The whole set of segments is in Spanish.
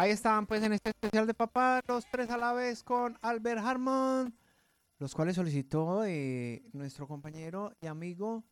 Ahí estaban pues en este especial de papá, los tres a la vez con Albert Harmon, los cuales solicitó nuestro compañero y amigo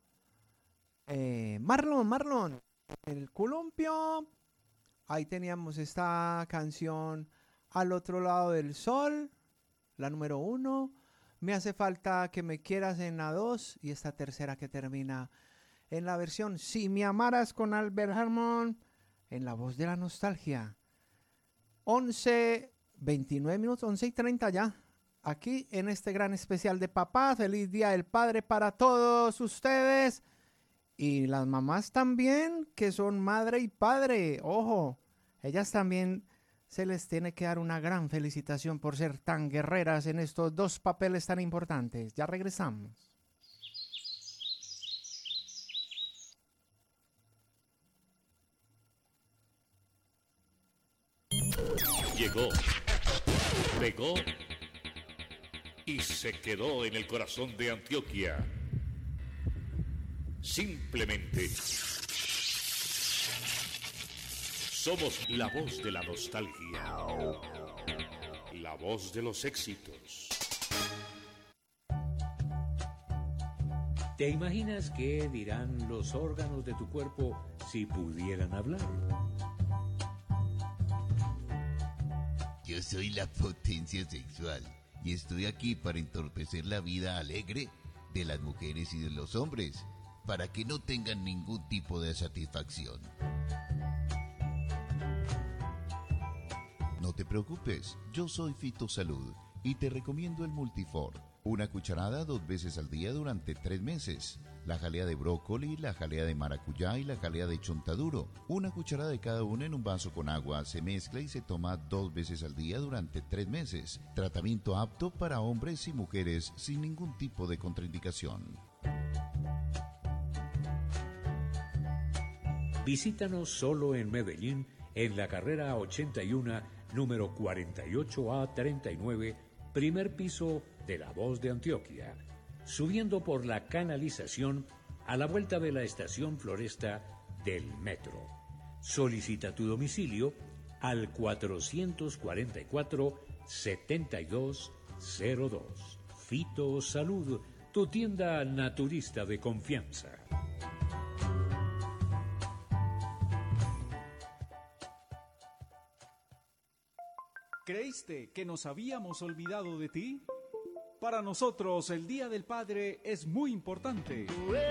Marlon, el columpio. Ahí teníamos esta canción Al otro lado del sol, la número uno. Me hace falta que me quieras en la 2 y esta tercera que termina en la versión Si me amaras con Albert Harmon en la voz de la nostalgia. 11:29 minutos, 11:30 ya. Aquí en este gran especial de papá. Feliz Día del Padre para todos ustedes. Y las mamás también, que son madre y padre. Ojo, ellas también se les tiene que dar una gran felicitación por ser tan guerreras en estos dos papeles tan importantes. Ya regresamos. Llegó, pegó y se quedó en el corazón de Antioquia. Simplemente somos la voz de la nostalgia, la voz de los éxitos. ¿Te imaginas qué dirán los órganos de tu cuerpo si pudieran hablar? Yo soy la potencia sexual y estoy aquí para entorpecer la vida alegre de las mujeres y de los hombres, para que no tengan ningún tipo de satisfacción. No te preocupes, yo soy Fitosalud y te recomiendo el Multifor. Una cucharada 2 veces al día durante 3 meses. La jalea de brócoli, la jalea de maracuyá y la jalea de chontaduro. Una cucharada de cada una en un vaso con agua. Se mezcla y se toma 2 veces al día durante 3 meses. Tratamiento apto para hombres y mujeres sin ningún tipo de contraindicación. Visítanos solo en Medellín, en la carrera 81, número 48A39, primer piso de La Voz de Antioquia, subiendo por la canalización a la vuelta de la estación Floresta del metro. Solicita tu domicilio al 444-7202. Fito Salud, tu tienda naturista de confianza. ¿Creíste que nos habíamos olvidado de ti? Para nosotros el Día del Padre es muy importante.